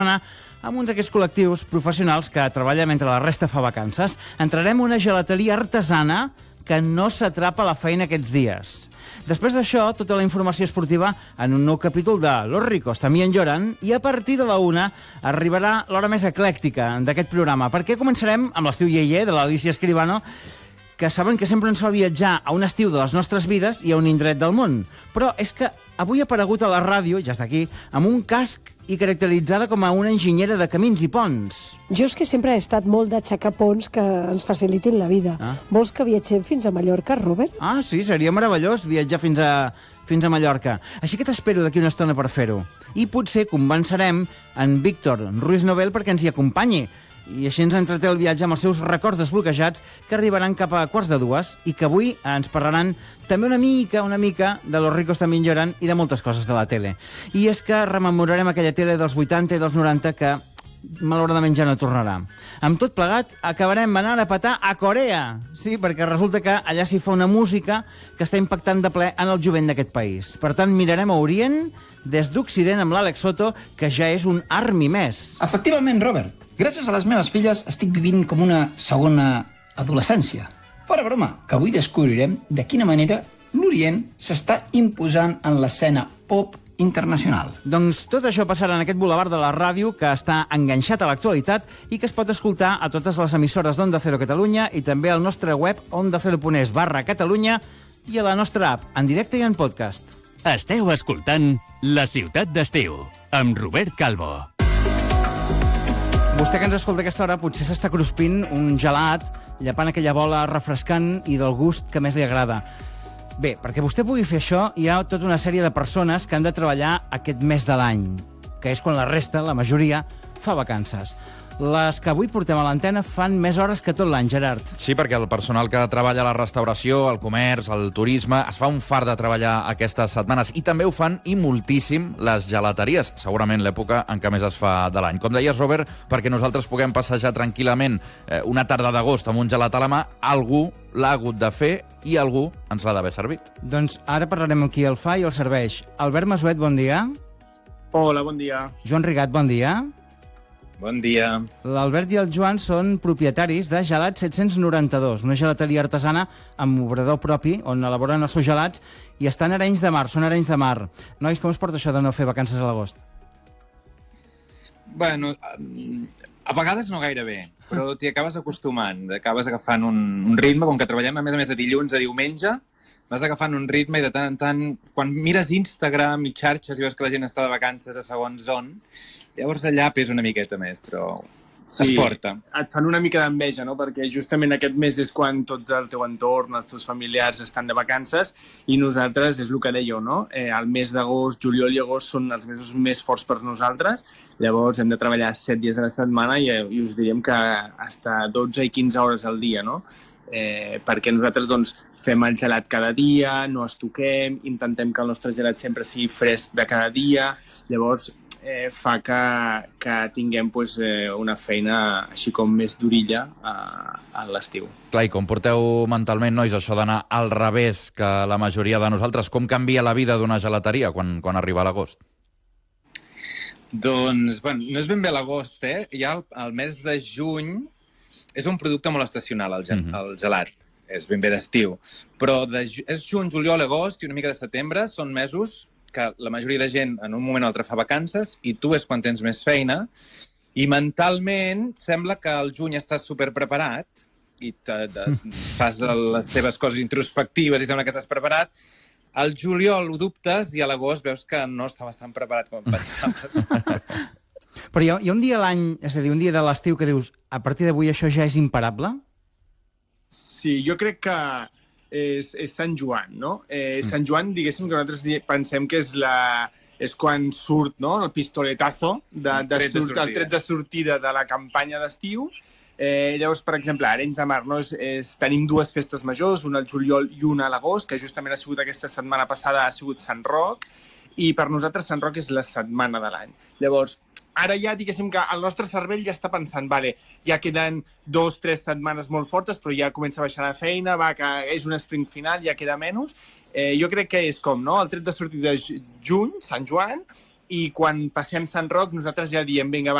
amb uns d'aquests col·lectius professionals que treballen mentre la resta fa vacances. Entrarem en una gelateria artesana que no s'atrapa a la feina aquests dies. Després d'això, tota la informació esportiva en un nou capítol de Los ricos también lloran, i a partir de la 1 arribarà l'hora més eclèctica d'aquest programa, perquè començarem amb l'estiu iaier de l'Alicia Escribano, que saben que sempre ens fa viatjar a un estiu de les nostres vides i a un indret del món. Però és que avui ha aparegut a la ràdio, ja està aquí, amb un casc i caracteritzada com a una enginyera de camins i ponts. Jo és que sempre he estat molt d'aixecar ponts que ens facilitin la vida. Vols que viatgem fins a Mallorca, Robert? Ah, sí, seria meravellós viatjar fins a Mallorca. Així que t'espero d'aquí una estona per fer-ho. I potser convencerem en Víctor Ruiz Novel perquè ens hi acompanyi. I així ens entreté el viatge amb els seus records desbloquejats que arribaran cap a 1:45 i que avui ens parlaran també una mica de Los ricos también lloran i de moltes coses de la tele. I és que rememorarem aquella tele dels 80 i dels 90 que malauradament ja no tornarà. Amb tot plegat, acabarem anant a petar a Corea. Sí, perquè resulta que allà s'hi fa una música que està impactant de ple en el jovent d'aquest país. Per tant, mirarem a Orient des d'Occident amb l'Àlex Soto, que ja és un army més. Efectivament, Robert. Gràcies a les meves filles estic vivint com una segona adolescència. Fora broma, que avui descobrirem de quina manera l'Orient s'està imposant en l'escena pop internacional. Doncs tot això passarà en aquest bulevard de la ràdio que està enganxat a l'actualitat i que es pot escoltar a totes les emissores d'Onda Cero Catalunya i també al nostre web ondacero.es/Catalunya i a la nostra app, en directe i en podcast. Esteu escoltant La Ciutat d'Estiu, amb Robert Calvo. Vostè que ens escolta a aquesta hora potser s'està cruspint un gelat, llepant aquella bola refrescant i del gust que més li agrada. Bé, perquè vostè pugui fer això, hi ha tota una sèrie de persones que han de treballar aquest mes de l'any, que és quan la resta, la majoria, fa vacances. Les que avui portem a l'antena fan més hores que tot l'any, Gerard. Sí, perquè el personal que treballa a la restauració, el comerç, el turisme, es fa un fart de treballar aquestes setmanes. I també ho fan, i moltíssim, les gelateries, segurament l'època en què més es fa de l'any. Com deies, Robert, perquè nosaltres puguem passejar tranquil·lament una tarda d'agost amb un gelat a la mà, algú l'ha hagut de fer i algú ens l'ha d'haver servit. Doncs ara parlarem amb qui el fa i el serveix. Albert Masuet, bon dia. Hola, bon dia. Joan Rigat, bon dia. Bon dia. L'Albert i el Joan són propietaris de Gelat 792, una gelateria artesana amb obrador propi, on elaboren els seus gelats, i estan a Arenys de Mar, són Arenys de Mar. Nois, com es porta això de no fer vacances a l'agost? Bueno, a vegades no gaire bé, però t'hi acabes acostumant, acabes agafant un ritme, com que treballem a més de dilluns a diumenge, vas agafant un ritme i de tant en tant, quan mires Instagram i xarxes i veus que la gent està de vacances a segons on, llavors allà pesa una miqueta més, però es porta. Et fan una mica d'enveja, no? Perquè justament aquest mes és quan tots el teu entorn, els teus familiars estan de vacances i nosaltres, és el que dèieu, no? El mes d'agost, juliol i agost són els mesos més forts per nosaltres, llavors hem de treballar 7 dies de la setmana i us diríem que hasta 12 i 15 hores al dia, no? Perquè nosaltres doncs, fem el gelat cada dia, no es toquem, intentem que el nostre gelat sempre sigui fresc de cada dia, llavors fa que tinguem una feina així com més d'orilla a l'estiu. Clar, i com porteu mentalment, nois, això d'anar al revés que la majoria de nosaltres, com canvia la vida d'una gelateria quan arriba l'agost? Doncs, bueno, no és ben bé l'agost, Ja el mes de juny és un producte molt estacional, el gelat. És ben bé d'estiu. Però és juny, juliol, agost i una mica de setembre són mesos que la majoria de gent en un moment o altre fa vacances i tu és quan tens més feina i mentalment sembla que al juny estàs superpreparat i fas les teves coses introspectives i sembla que estàs preparat. Al juliol ho dubtes i a l'agost veus que no estaves tan preparat com pensaves. Però hi ha un dia a l'any, és a dir, un dia de l'estiu que dius a partir d'avui això ja és imparable? Sí, jo crec que és Sant Joan, no? Sant Joan, diguéssim que nosaltres pensem que és quan surt, no?, el pistoletazo, el tret de sortida de la campanya d'estiu. Llavors, per exemple, a Arenys de Mar tenim 2 festes majors, una al juliol i una a l'agost, que justament ha sigut aquesta setmana passada, ha sigut Sant Roc, i per nosaltres Sant Roc és la setmana de l'any. Llavors, ara ja, diguéssim que el nostre cervell ja està pensant, vale, ja queden 2-3 setmanes molt fortes, però ja comença a baixar la feina, que és un sprint final, ja queda menys. Jo crec que és com, no?, el tret de sortida de juny, Sant Joan, i quan passem Sant Roc nosaltres ja diem, vinga, va,